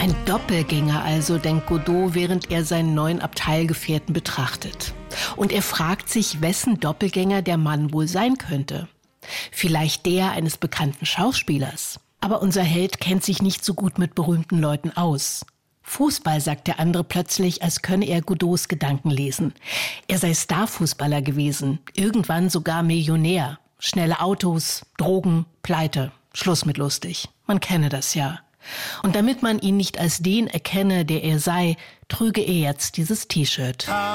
Ein Doppelgänger also, denkt Godot, während er seinen neuen Abteilgefährten betrachtet. Und er fragt sich, wessen Doppelgänger der Mann wohl sein könnte. Vielleicht der eines bekannten Schauspielers. Aber unser Held kennt sich nicht so gut mit berühmten Leuten aus. Fußball, sagt der andere plötzlich, als könne er Godots Gedanken lesen. Er sei Starfußballer gewesen, irgendwann sogar Millionär. Schnelle Autos, Drogen, Pleite, Schluss mit lustig. Man kenne das ja. Und damit man ihn nicht als den erkenne, der er sei, trüge er jetzt dieses T-Shirt.